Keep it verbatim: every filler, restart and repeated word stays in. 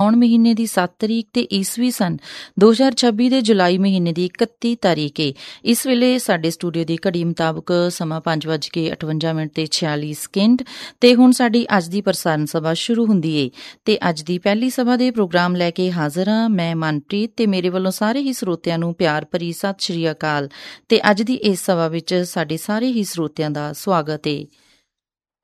ਸਾਉਣ ਮਹੀਨੇ ਦੀ ਸੱਤ ਤਰੀਕ ਤੇ ਈਸਵੀ ਸਨ ਦੋ ਹਜ਼ਾਰ ਛੱਬੀ ਦੇ ਜੁਲਾਈ ਮਹੀਨੇ ਦੀ ਇਕੱਤੀ ਤਾਰੀਖ ਏ। ਇਸ ਵੇਲੇ ਸਾਡੇ ਸਟੂਡੀਓ ਦੀ ਘੜੀ ਮੁਤਾਬਕ ਸਮਾਂ ਪੰਜ ਵੱਜ ਕੇ ਅਠਵੰਜਾ ਮਿੰਟ ਤੇ ਛਿਆਲੀ ਸਕਿੰਟ ਤੇ ਹੁਣ ਸਾਡੀ ਅੱਜ ਦੀ ਪ੍ਰਸਾਰਣ ਸਭਾ ਸ਼ੁਰੂ ਹੁੰਦੀ ਏ ਤੇ ਅੱਜ ਦੀ ਪਹਿਲੀ ਸਭਾ ਦੇ ਪ੍ਰੋਗਰਾਮ ਲੈ ਕੇ ਹਾਜ਼ਰ ਹਾਂ ਮੈਂ ਮਨਪ੍ਰੀਤ ਤੇ ਮੇਰੇ ਵੱਲੋਂ ਸਾਰੇ ਹੀ ਸਰੋਤਿਆਂ ਨੂੰ ਪਿਆਰ ਭਰੀ ਸਤਿ ਸ਼੍ਰੀ ਅਕਾਲ ਤੇ ਅੱਜ ਦੀ ਇਸ ਸਭਾ ਵਿੱਚ ਸਾਡੇ ਸਾਰੇ ਹੀ ਸਰੋਤਿਆਂ ਦਾ ਸਵਾਗਤ ਏ।